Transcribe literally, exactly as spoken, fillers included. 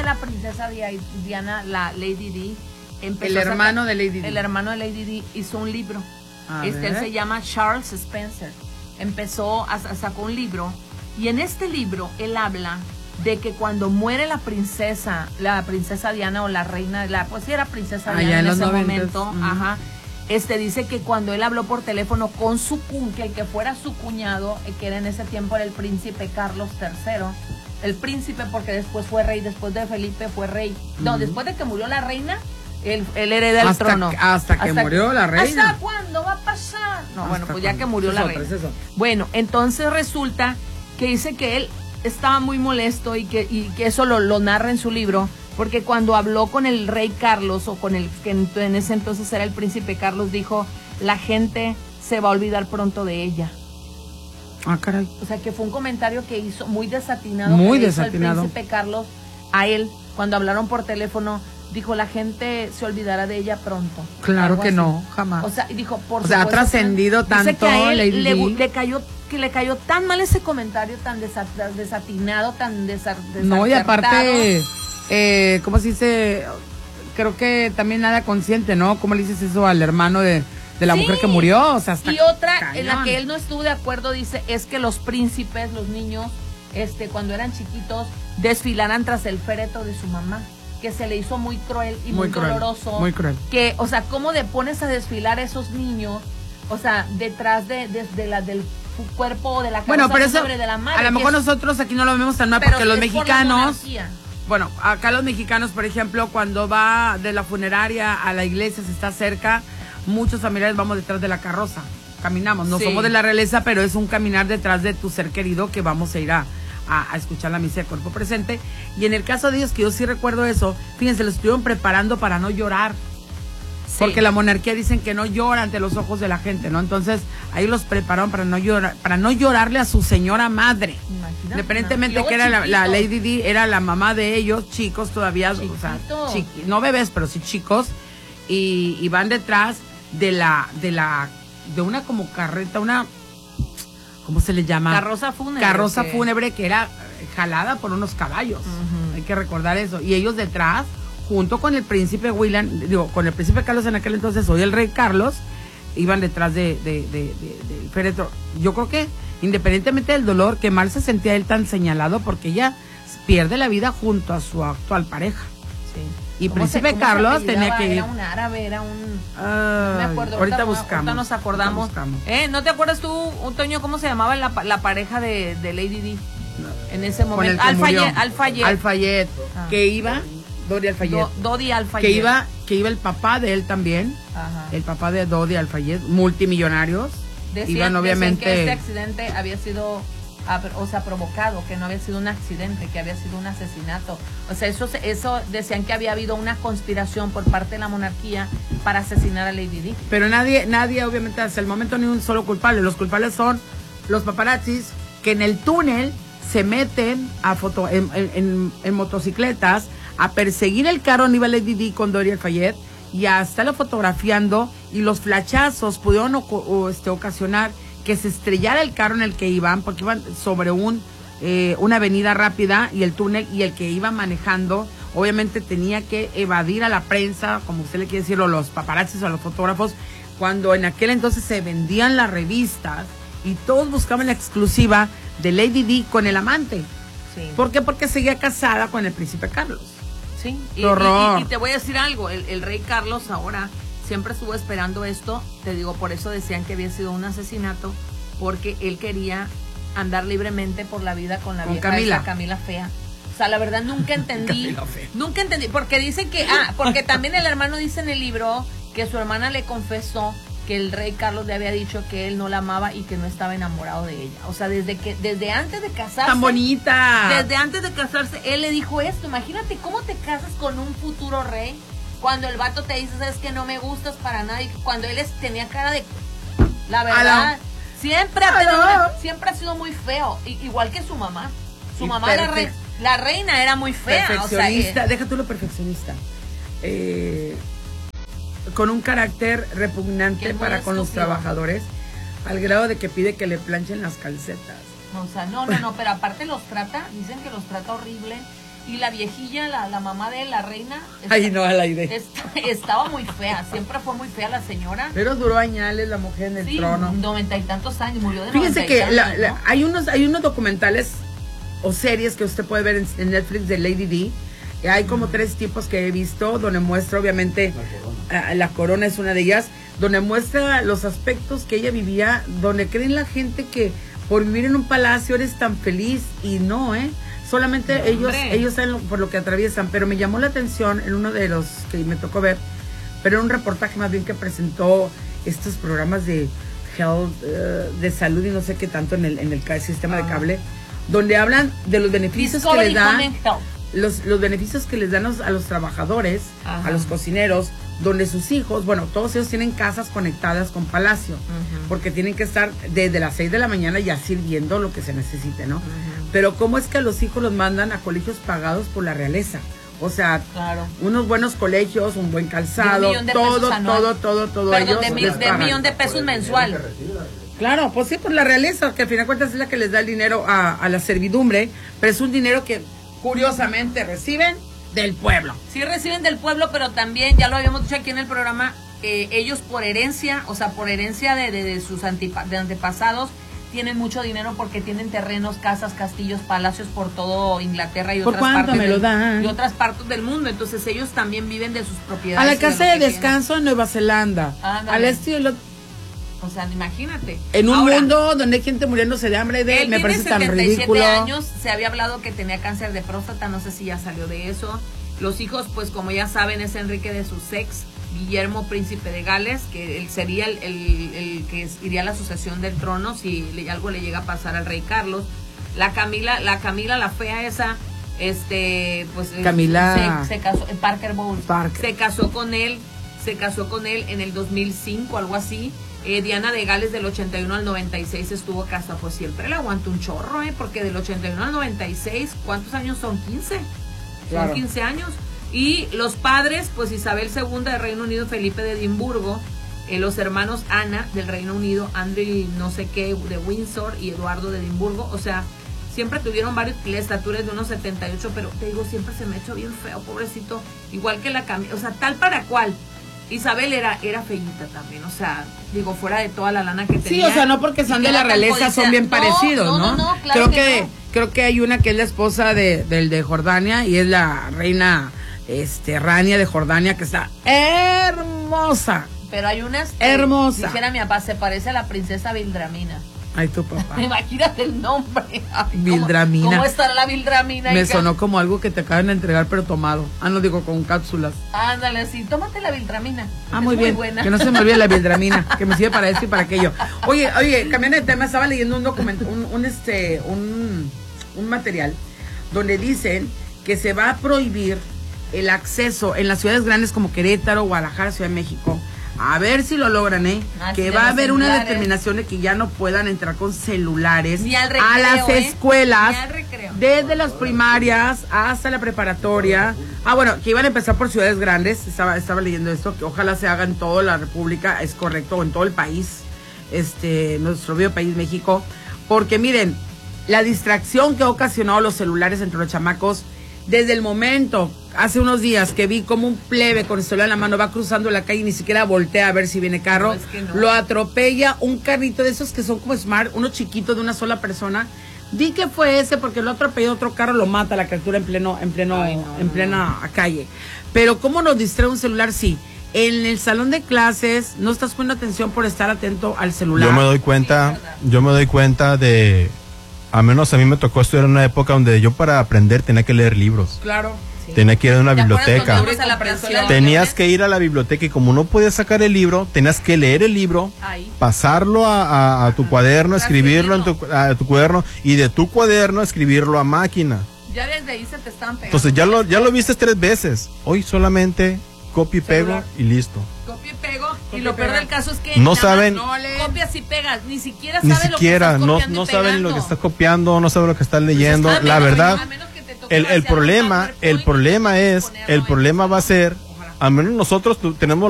la princesa Diana, la Lady Di, empezó el hermano sacar, de Lady Di. El hermano de Lady Di hizo un libro. A este él se llama Charles Spencer. Empezó, a, a, sacó un libro y en este libro él habla de que cuando muere la princesa, la princesa Diana o la reina, la, pues sí era princesa Diana ah, en, en ese momento, uh-huh. ajá. Este dice que cuando él habló por teléfono con su que el que fuera su cuñado, que era en ese tiempo era el príncipe Carlos tercero, el príncipe porque después fue rey, después de Felipe fue rey. Uh-huh. No, después de que murió la reina, él, él hereda el hasta trono. Que, hasta que hasta murió la reina. ¿Hasta cuándo va a pasar? No, hasta bueno, pues ya que murió es la otra, reina. Es eso. Bueno, entonces resulta que dice que él estaba muy molesto y que, y que eso lo, lo narra en su libro. Porque cuando habló con el rey Carlos, o con el que en ese entonces era el príncipe Carlos, dijo, la gente se va a olvidar pronto de ella. Ah, caray. O sea, que fue un comentario que hizo muy desatinado. Muy que desatinado. Hizo el príncipe Carlos a él, cuando hablaron por teléfono, dijo, la gente se olvidará de ella pronto. Claro que así. No, jamás. O sea, dijo, por O sea, ha trascendido tanto. Dice que a él le, le cayó... que le cayó tan mal ese comentario, tan desat desatinado, tan desar no, y aparte, eh, ¿cómo se dice? Creo que también nada consciente, ¿no? ¿Cómo le dices eso al hermano de, de la sí. mujer que murió? O sea, hasta y otra cañón. En la que él no estuvo de acuerdo, dice, es que los príncipes, los niños, este, cuando eran chiquitos, desfilaran tras el féretro de su mamá, que se le hizo muy cruel y muy, muy cruel, doloroso. Muy cruel. Que, o sea, ¿cómo le pones a desfilar a esos niños? O sea, detrás de, de, de la del cuerpo de la cabeza, bueno, pero eso, de la madre, a lo mejor es, nosotros aquí no lo vemos tan mal porque los mexicanos, por bueno, acá los mexicanos, por ejemplo, cuando va de la funeraria a la iglesia, se está cerca, muchos familiares vamos detrás de la carroza, caminamos, no sí. somos de la realeza, pero es un caminar detrás de tu ser querido que vamos a ir a, a, a escuchar la misa de cuerpo presente. Y en el caso de ellos, que yo sí recuerdo eso, fíjense, lo estuvieron preparando para no llorar. Sí. Porque la monarquía dicen que no llora ante los ojos de la gente, ¿no? Entonces, ahí los prepararon para no llorar, para no llorarle a su señora madre. Imagínate, Independientemente no. que era la, la Lady Di, era la mamá de ellos, chicos todavía, Chiquito. o sea, chiqui, no bebés, pero sí chicos, y, y van detrás de la, de la, de una como carreta, una, ¿cómo se le llama? Carroza fúnebre. Carroza que... fúnebre que era jalada por unos caballos. Uh-huh. Hay que recordar eso. Y ellos detrás, junto con el príncipe William, digo, con el príncipe Carlos en aquel entonces, hoy el rey Carlos, iban detrás de, de, de, de, del féretro. Yo creo que, independientemente del dolor, que mal se sentía él tan señalado, porque ella pierde la vida junto a su actual pareja. Sí. Y príncipe se, Carlos tenía que ir. Era un árabe, era un... Ay, no me acuerdo. Ahorita, ahorita buscamos. Ahorita nos acordamos. Buscamos. ¿Eh? ¿No te acuerdas tú, Toño, cómo se llamaba la, la pareja de, de Lady Di? No. En ese momento. Al-Fayed. Al-Fayed. Al-Fayed, ah. que iba... Dodi Al-Fayed. Do, Dodi Al-Fayed. Que iba, que iba el papá de él también. Ajá. El papá de Dodi Al-Fayed, multimillonarios. Decían, iban obviamente. Decían que este accidente había sido, o sea, provocado, que no había sido un accidente, que había sido un asesinato. O sea, eso, eso decían que había habido una conspiración por parte de la monarquía para asesinar a Lady Di. Pero nadie, nadie, obviamente, hasta el momento ni un solo culpable. Los culpables son los paparazzis que en el túnel se meten a foto, en, en, en, en motocicletas a perseguir el carro Aníbal Lady Di con Dodi Al-Fayed y a estarlo fotografiando, y los flachazos pudieron o, o, este, ocasionar que se estrellara el carro en el que iban, porque iban sobre un eh, una avenida rápida y el túnel, y el que iba manejando obviamente tenía que evadir a la prensa, como usted le quiere decir, o los paparazzis o los fotógrafos, cuando en aquel entonces se vendían las revistas y todos buscaban la exclusiva de Lady Di con el amante. Sí. ¿Por qué? Porque seguía casada con el príncipe Carlos. Sí, y, y, y, y te voy a decir algo, el, el rey Carlos ahora siempre estuvo esperando esto, te digo, por eso decían que había sido un asesinato, porque él quería andar libremente por la vida con la con vieja Camila. Esa, Camila Fea. O sea, la verdad nunca entendí, nunca entendí, porque dicen que, ah, porque también el hermano dice en el libro que su hermana le confesó que el rey Carlos le había dicho que él no la amaba y que no estaba enamorado de ella. O sea, desde que desde antes de casarse. ¡Tan bonita! Desde antes de casarse, él le dijo esto. Imagínate cómo te casas con un futuro rey cuando el vato te dice, sabes que no me gustas para nada, y cuando él es, tenía cara de... La verdad, siempre ha, tenido una, siempre ha sido muy feo, I, igual que su mamá. Su y mamá, la, re, la reina, era muy fea. Perfeccionista, o sea, deja tú lo perfeccionista. Eh... con un carácter repugnante para con los trabajadores, al grado de que pide que le planchen las calcetas. O sea, no, no, no, pero aparte los trata, dicen que los trata horrible, Y la viejilla, la, la mamá de la reina... Ay, no, al aire. Está, estaba muy fea, siempre fue muy fea la señora. Pero duró añales la mujer en el sí, trono. noventa y tantos años, murió de Fíjense noventa y que tantos, la, la, ¿no? hay, unos, hay unos documentales o series que usted puede ver en, en Netflix de Lady Di. Hay como tres tipos que he visto, donde muestra obviamente, la corona. Uh, la corona es una de ellas, donde muestra los aspectos que ella vivía, donde creen la gente que por vivir en un palacio eres tan feliz, y no, ¿eh? Solamente no, ellos ellos saben lo, por lo que atraviesan, pero me llamó la atención en uno de los que me tocó ver, pero en un reportaje más bien que presentó estos programas de health, uh, de salud y no sé qué tanto en el, en el sistema ah. de cable, donde hablan de los beneficios Discovery que les dan, los, los beneficios que les dan los, a los trabajadores, Ajá. a los cocineros, donde sus hijos, bueno, todos ellos tienen casas conectadas con Palacio, uh-huh. porque tienen que estar desde las seis de la mañana ya sirviendo lo que se necesite, ¿no? Uh-huh. Pero cómo es que a los hijos los mandan a colegios pagados por la realeza, o sea, claro. unos buenos colegios, un buen calzado, todo, todo, todo, todo, Perdón, de, mi, de un millón de pesos mensual. Claro, pues sí, por la realeza, que al final de cuentas es la que les da el dinero a, a la servidumbre, pero es un dinero que curiosamente reciben del pueblo. Sí reciben del pueblo, pero también, ya lo habíamos dicho aquí en el programa, eh, ellos por herencia, o sea, por herencia de, de, de sus antipa, de antepasados, tienen mucho dinero porque tienen terrenos, casas, castillos, palacios por todo Inglaterra y ¿Por otras partes me del, lo dan? y otras partes del mundo. Entonces ellos también viven de sus propiedades. A la casa de, de descanso tienen. En Nueva Zelanda. Ándale. Al estilo. O sea, imagínate. En un Ahora, mundo donde hay gente muriéndose de hambre, de, me parece tan ridículo. años, se había hablado que tenía cáncer de próstata, no sé si ya salió de eso. Los hijos, pues como ya saben, es Enrique de Sussex, Guillermo, príncipe de Gales, que él sería el, el, el que iría a la sucesión del trono si le, algo le llega a pasar al rey Carlos. La Camila, la Camila, la fea esa, este, pues Camila se, se casó, Parker Bowles, Parker. se casó con él, se casó con él en el dos mil cinco, algo así. Eh, Diana de Gales del ochenta y uno al noventa y seis estuvo casada, pues siempre le aguantó un chorro, eh, porque del ochenta y uno al noventa y seis, ¿cuántos años son? quince. Claro. Son quince años. Y los padres, pues Isabel segunda del Reino Unido, Felipe de Edimburgo, eh, los hermanos Ana del Reino Unido, Andrew no sé qué de Windsor y Eduardo de Edimburgo, o sea, siempre tuvieron varios, la estatura es de unos setenta y ocho, pero te digo, siempre se me ha hecho bien feo, pobrecito, igual que la Camila, o sea, tal para cual. Isabel era, era feíta también, o sea, digo, fuera de toda la lana que tenía. Sí, o sea, no porque son de la realeza son bien no, parecidos, ¿no? No, no, no claro creo que, que no. creo que hay una que es la esposa de, del de Jordania y es la reina este Rania de Jordania, que está hermosa. Pero hay unas que, hermosa. Dijera mi papá, se parece a la princesa Vildramina. Ay, tu papá. Imagínate el nombre. Ay, Vildramina. ¿Cómo, ¿Cómo estará la Vildramina? Me sonó como algo que te acaban de entregar, pero tomado. Ah, no digo con cápsulas. Ándale, sí, tómate la Vildramina. Ah, muy, muy bien. Buena. Que no se me olvide la Vildramina, que me sirve para esto y para aquello. Oye, oye, cambiando de tema, estaba leyendo un documento, un, un este, un, un material donde dicen que se va a prohibir el acceso en las ciudades grandes como Querétaro, Guadalajara, Ciudad de México. A ver si lo logran, ¿eh? Ah, que va a haber celulares. Una determinación de que ya no puedan entrar con celulares ni al recreo, a las ¿eh? escuelas, ni al recreo. Desde las primarias hasta la preparatoria. Ah, bueno, que iban a empezar por ciudades grandes. Estaba, estaba leyendo esto, que ojalá se haga en toda la República, es correcto, o en todo el país, este, nuestro bello país México. Porque miren, la distracción que ha ocasionado los celulares entre los chamacos, desde el momento, hace unos días, que vi como un plebe con el celular en la mano va cruzando la calle y ni siquiera voltea a ver si viene carro, no, es que no. Lo atropella un carrito de esos que son como Smart, uno chiquito de una sola persona. Di que fue ese porque lo atropelló otro carro, lo mata la criatura en pleno, en pleno, Ay, no, en plena no. calle. Pero ¿cómo nos distrae un celular? Sí. En el salón de clases no estás poniendo atención por estar atento al celular. Yo me doy cuenta, sí, yo me doy cuenta de... A menos a mí me tocó estudiar en una época donde yo para aprender tenía que leer libros. Claro. Sí. Tenía que ir a una biblioteca. A la tenías que ir a la biblioteca y como no podías sacar el libro, tenías que leer el libro, Ahí. pasarlo a, a, a tu cuaderno, escribirlo en tu, a tu cuaderno y de tu cuaderno escribirlo a máquina. Ya desde ahí se te están pegando. Entonces ya lo, ya lo viste tres veces. Hoy solamente copio y pego y listo. Copio y pego. Y lo peor del caso es que no saben, no copias y pegas, ni siquiera ni saben siquiera, lo que estás no, no saben lo que estás copiando, no saben lo que estás leyendo. Pues la verdad, el, el problema, el problema es, el problema va a ser, al menos nosotros tenemos